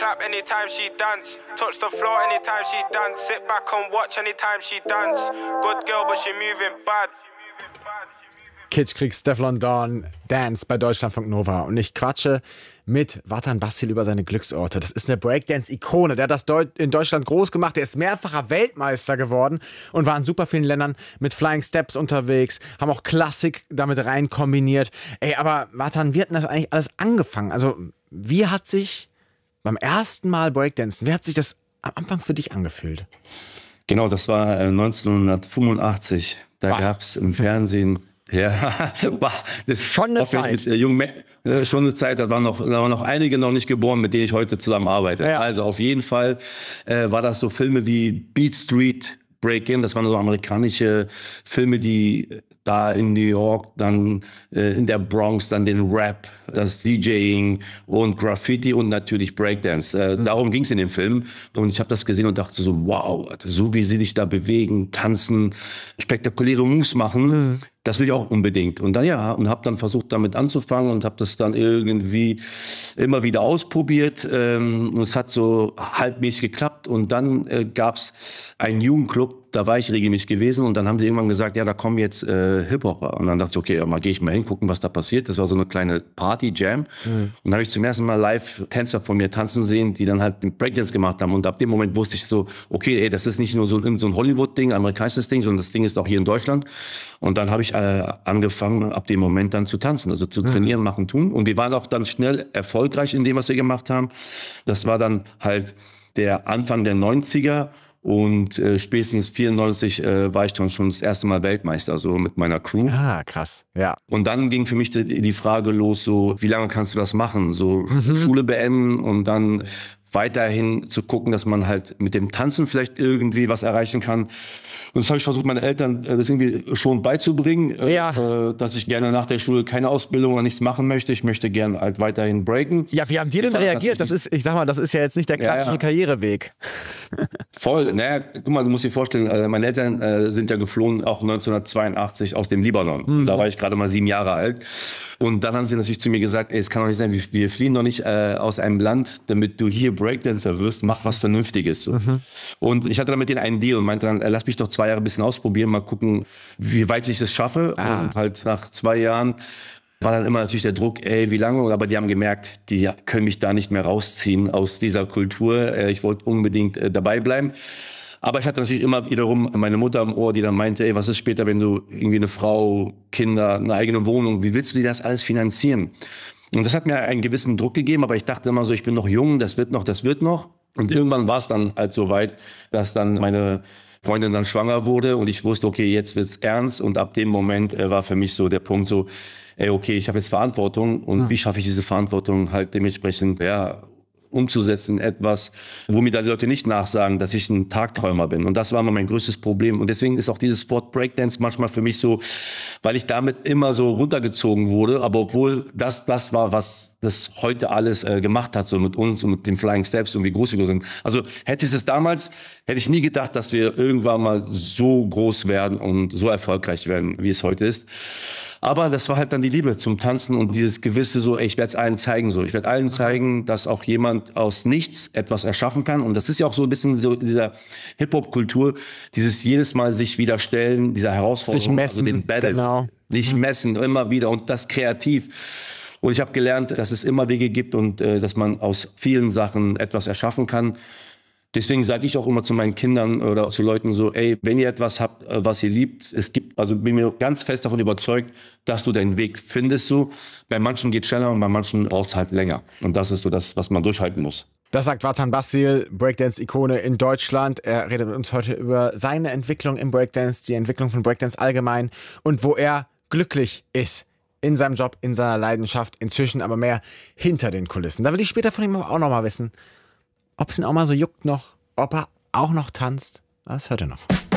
Clap anytime she dance, touch the floor anytime she dance, sit back and watch anytime she dance. Good girl, but she moving bad. Kitschkrieg Stefflon Don Dance bei Deutschlandfunk Nova. Und ich quatsche mit Vatan Basil über seine Glücksorte. Das ist eine Breakdance-Ikone. Der hat das in Deutschland groß gemacht. Der ist mehrfacher Weltmeister geworden und war in super vielen Ländern mit Flying Steps unterwegs. Haben auch Klassik damit rein kombiniert. Aber Vatan, wie hat denn das eigentlich alles angefangen? Also, wie hat sich beim ersten Mal Breakdancen, wie hat sich das am Anfang für dich angefühlt? Genau, das war 1985. Da gab es im Fernsehen... Ja, das ist schon eine Zeit. Schon eine Zeit, da waren noch einige noch nicht geboren, mit denen ich heute zusammen arbeite. Ja. Also auf jeden Fall war das so Filme wie Beat Street Breakin', das waren so amerikanische Filme, die da in New York, dann in der Bronx, dann den Rap, das DJing und Graffiti und natürlich Breakdance. Darum ging es in dem Film. Und ich habe das gesehen und dachte so, wow, so wie sie sich da bewegen, tanzen, spektakuläre Moves machen, das will ich auch unbedingt. Und dann und habe dann versucht, damit anzufangen und habe das dann irgendwie immer wieder ausprobiert. Und es hat so halbmäßig geklappt. Und dann gab's einen Jugendclub, da war ich regelmäßig gewesen. Und dann haben sie irgendwann gesagt, ja, da kommen jetzt Hip-Hopper. Und dann dachte ich, okay, mal gehe ich mal hin, gucken, was da passiert. Das war so eine kleine Party, Jam. Und dann habe ich zum ersten Mal live Tänzer von mir tanzen sehen, die dann halt Breakdance gemacht haben. Und ab dem Moment wusste ich so, okay, das ist nicht nur so ein Hollywood-Ding, amerikanisches Ding, sondern das Ding ist auch hier in Deutschland. Und dann habe ich angefangen, ab dem Moment dann zu tanzen, also zu trainieren, machen, tun. Und wir waren auch dann schnell erfolgreich in dem, was wir gemacht haben. Das war dann halt der Anfang der 90er. Und spätestens 94 war ich dann schon das erste Mal Weltmeister, so mit meiner Crew. Ah, krass, ja. Und dann ging für mich die Frage los, so, wie lange kannst du das machen? So Schule beenden und dann weiterhin zu gucken, dass man halt mit dem Tanzen vielleicht irgendwie was erreichen kann. Und das habe ich versucht, meinen Eltern das irgendwie schon beizubringen, dass ich gerne nach der Schule keine Ausbildung oder nichts machen möchte. Ich möchte gerne halt weiterhin breaken. Ja, wie haben die denn reagiert? Das ist, ich sag mal, das ist ja jetzt nicht der klassische Karriereweg. Voll. Naja, guck mal, du musst dir vorstellen, meine Eltern sind ja geflohen, auch 1982 aus dem Libanon. Da war ich gerade mal 7 Jahre alt. Und dann haben sie natürlich zu mir gesagt, es kann doch nicht sein, wir fliehen doch nicht aus einem Land, damit du hier Breakdancer wirst, mach was Vernünftiges. So. Und ich hatte dann mit denen einen Deal und meinte dann, lass mich doch 2 Jahre ein bisschen ausprobieren, mal gucken, wie weit ich das schaffe. Und halt nach 2 Jahren war dann immer natürlich der Druck, wie lange? Aber die haben gemerkt, die können mich da nicht mehr rausziehen aus dieser Kultur. Ich wollte unbedingt dabei bleiben. Aber ich hatte natürlich immer wiederum meine Mutter im Ohr, die dann meinte, was ist später, wenn du irgendwie eine Frau, Kinder, eine eigene Wohnung, wie willst du dir das alles finanzieren? Und das hat mir einen gewissen Druck gegeben, aber ich dachte immer so, ich bin noch jung, das wird noch. Und irgendwann war es dann halt so weit, dass dann meine Freundin dann schwanger wurde und ich wusste, okay, jetzt wird's ernst. Und ab dem Moment war für mich so der Punkt so, okay, ich habe jetzt Verantwortung und wie schaffe ich diese Verantwortung halt dementsprechend, umzusetzen, etwas, wo mir dann die Leute nicht nachsagen, dass ich ein Tagträumer bin. Und das war immer mein größtes Problem. Und deswegen ist auch dieses Wort Breakdance manchmal für mich so, weil ich damit immer so runtergezogen wurde, aber obwohl das war, was das heute alles gemacht hat, so mit uns und mit den Flying Steps und wie groß wir sind. Also hätte ich nie gedacht, dass wir irgendwann mal so groß werden und so erfolgreich werden, wie es heute ist. Aber das war halt dann die Liebe zum Tanzen und dieses gewisse so, ich werde es allen zeigen. So, ich werde allen zeigen, dass auch jemand aus nichts etwas erschaffen kann. Und das ist ja auch so ein bisschen so dieser Hip-Hop-Kultur, dieses jedes Mal sich wieder stellen, dieser Herausforderung, sich messen, also den Battle, nicht messen, immer wieder und das kreativ. Und ich habe gelernt, dass es immer Wege gibt und dass man aus vielen Sachen etwas erschaffen kann. Deswegen sage ich auch immer zu meinen Kindern oder zu Leuten so, wenn ihr etwas habt, was ihr liebt, bin mir ganz fest davon überzeugt, dass du deinen Weg findest. So. Bei manchen geht es schneller und bei manchen braucht es halt länger. Und das ist so das, was man durchhalten muss. Das sagt Vatan Basil, Breakdance-Ikone in Deutschland. Er redet mit uns heute über seine Entwicklung im Breakdance, die Entwicklung von Breakdance allgemein und wo er glücklich ist. In seinem Job, in seiner Leidenschaft, inzwischen aber mehr hinter den Kulissen. Da will ich später von ihm auch noch mal wissen, ob es ihn auch mal so juckt noch, ob er auch noch tanzt. Das hört ihr noch.